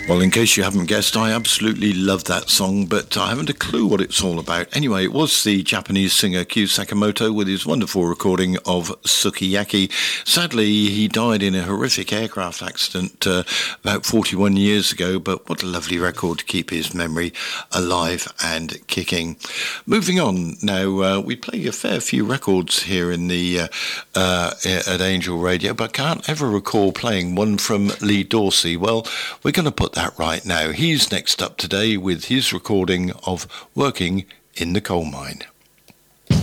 Well, in case you haven't guessed, I absolutely love that song, but I haven't a clue what it's all about. Anyway, it was the Japanese singer Kyu Sakamoto with his wonderful recording of Sukiyaki. Sadly, he died in a horrific aircraft accident about 41 years ago, but what a lovely record to keep his memory alive and kicking. Moving on now, we play a fair few records here in the at Angel Radio, but can't ever recall playing one from Lee Dorsey. Well, we're going to put that right now. He's next up today with his recording of Working in the Coal Mine.